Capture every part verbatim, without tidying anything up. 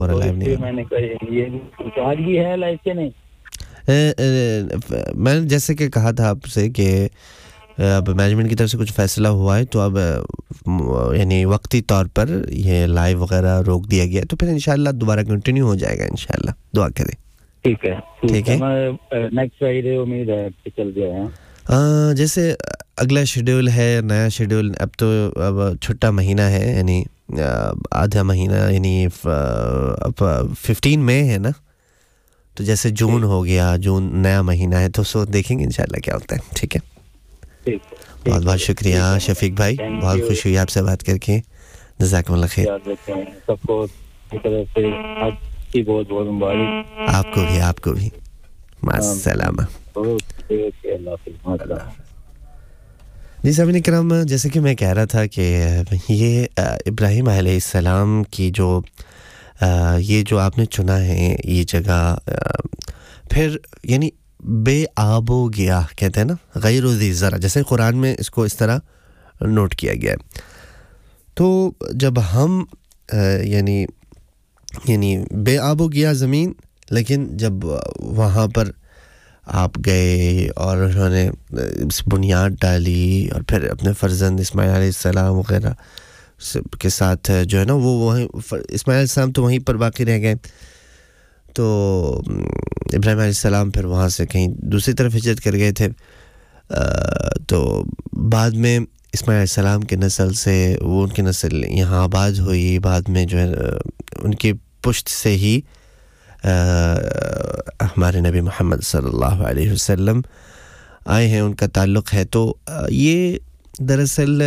और लाइव नहीं मैंने कहा ये आज भी है लाइव के नहीं मैंने जैसे कि कहा था आपसे कि अब मैनेजमेंट की तरफ से कुछ फैसला हुआ है तो अब यानी वक्ती तौर पर ये लाइव वगैरह रोक दिया गया तो फिर इंशाल्लाह दोबारा कंटिन्यू हो जाएगा इंशाल्लाह दुआ करें ठीक है ठीक है नेक्स्ट फ्राइडे उम्मीद है कि चल जाए हां जैसे अगला शेड्यूल है नया शेड्यूल अब तो अब छोटा महीना है यानी आधा महीना यानी अब पंद्रह मई है ना तो जैसे जून हो गया जून नया महीना है तो सो देखेंगे इंशाल्लाह क्या होता है ठीक है ठीक बहुत बहुत शुक्रिया शफीक भाई बहुत खुशी हुई आपसे बात करके जज़ाकल्लाह खैर सबको एक तरफ से आपकी बहुत बहुत मुबारक आपको भी आपको भी मास्सलामा जी साहब इकराम जैसे कि मैं कह रहा था कि ये इब्राहिम अलैहिस्सलाम की जो ये जो आपने चुना है ये जगह फिर यानी बेआबो गया कहते हैं ना गैरो ज़ी ज़रा जैसे कुरान में इसको इस तरह नोट किया गया है तो जब हम यानी यानी बेआबो गया ज़मीन लेकिन जब वहाँ पर आप गए और उन्होंने बुनियाद डाली और फिर अपने फर्जंद इस्माइल अलैहिस्सलाम वगैरह के साथ जो है ना वो वहीं इस्माइल अलैहिस्सलाम तो वहीं पर बाकी रह गए तो इब्राहिम अलैहिस्सलाम फिर वहाँ से कहीं दूसरी तरफ हिजरत कर गए थे तो बाद में इस्माइल अलैहिस्सलाम के नस्ल से वो उनकी नस्ल यहाँ आबाद हुई बाद में जो है उनकी पुश्त से ही हमारे नबी मोहम्मद सल्लल्लाहु अलैहि वसल्लम आए हैं उनका ताल्लुक़ है तो ये दरअसल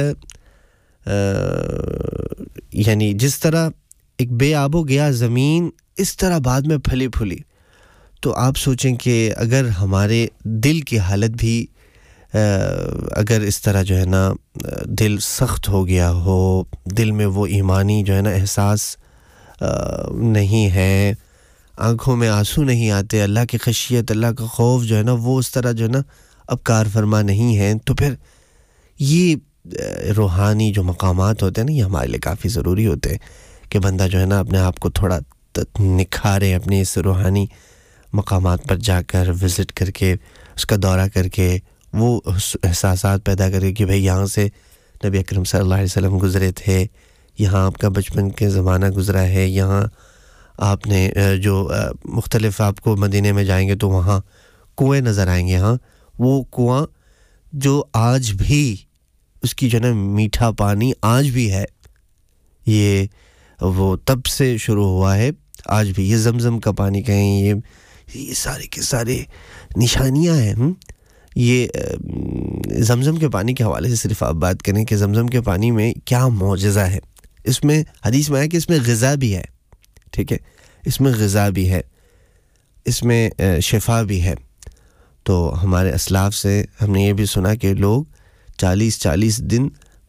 यानी जिस तरह एक बेआबो गया ज़मीन इस तरह बाद में फली फूली तो आप सोचें कि अगर हमारे दिल की हालत भी अगर इस तरह जो है ना दिल सख्त हो गया हो दिल में वो ईमानी जो है ना एहसास नहीं है आँखों में आंसू नहीं आते अल्लाह की खशियत अल्लाह का खौफ जो है ना वो उस तरह जो है ना अब कार फरमा नहीं है तो फिर ये रूहानी जो मकामात होते हैं ना ये हमारे लिए काफ़ी ज़रूरी होते हैं कि बंदा जो है ना अपने आप को थोड़ा निखारे अपने इस रूहानी मकामात पर जाकर विज़िट करके उसका दौरा करके वो एहसासात पैदा करके कि भाई यहाँ से नबी अकरम सल्लल्लाहु अलैहि वसल्लम गुज़रे थे यहाँ आपका बचपन के ज़माना गुज़रा है यहाँ आपने जो मुख्तलिफ आपको मदीने में जाएंगे तो वहाँ कुएं नज़र आएंगे हाँ वो कुआं जो आज भी उसकी जो है ना मीठा पानी आज भी है ये वो तब से शुरू हुआ है आज भी ये ज़मज़म का पानी कहें ये ये सारे के सारे निशानियां हैं ये ज़मज़म के पानी के हवाले से सिर्फ आप बात करें कि ज़मज़म के पानी में क्या मौजज़ा है इसमें हदीस में है कि इसमें ग़िज़ा भी है ठीक है इसमें ग़िज़ा भी है इसमें शिफा भी है तो हमारे असलाफ से हमने ये भी सुना कि लोग चालीस चालीस दिन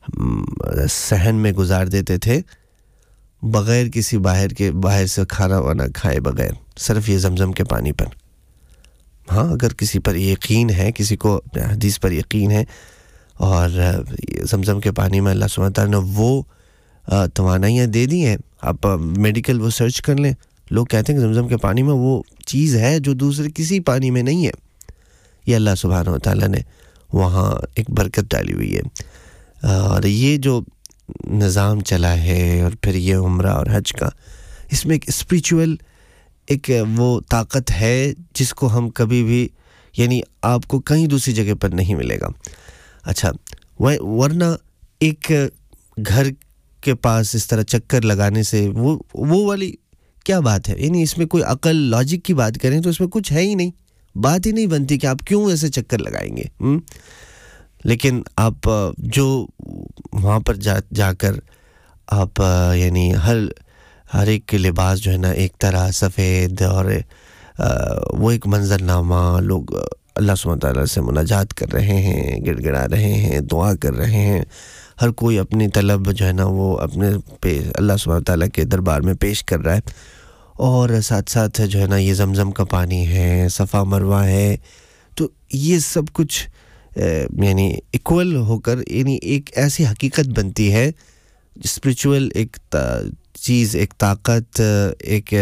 सहन में गुजार देते थे बगैर किसी बाहर के बाहर से खाना वाना खाए बगैर सिर्फ ये ज़मज़म के पानी पर हाँ अगर किसी पर यकीन है किसी को हदीस पर यकीन है और ज़मज़म के पानी में अल्लाह सुब्हानहू व तआला ने वो तवानाइयाँ दे दी हैं आप मेडिकल वो सर्च कर लें लोग कहते हैं कि ज़मज़म के पानी में वो चीज़ है जो दूसरे किसी पानी में नहीं है ये अल्लाह सुब्हानहू व तआला ने वहाँ एक बरकत डाली हुई है और ये जो निज़ाम चला है और फिर ये उम्रा और हज का इसमें एक स्पिरिचुअल एक वो ताकत है जिसको हम कभी भी यानी आपको कहीं दूसरी जगह पर नहीं मिलेगा अच्छा वरना एक घर के पास इस तरह चक्कर लगाने से वो वो वाली क्या बात है यानी इसमें कोई अकल लॉजिक की बात करें तो इसमें कुछ है ही नहीं बात ही नहीं बनती कि आप क्यों ऐसे चक्कर लगाएंगे हुँ? लेकिन आप जो वहाँ पर जा जाकर आप यानी हर हर एक के लिबास जो है ना एक तरह सफ़ेद और वो एक मंजरनामा लोग अल्लाह सुब्हानहू व तआला से मुनाजात कर रहे हैं गिड़गिड़ा रहे हैं दुआ कर रहे हैं हर कोई अपनी तलब जो है ना वो अपने पे अल्लाह सुब्हानहू व तआला के दरबार में पेश कर रहा है और साथ साथ जो है ना ये ज़मज़म का पानी है सफ़ा मरवा है तो ये सब कुछ यानी इक्वल होकर यानी एक ऐसी हकीकत बनती है स्पिरिचुअल एक चीज़ एक ताकत एक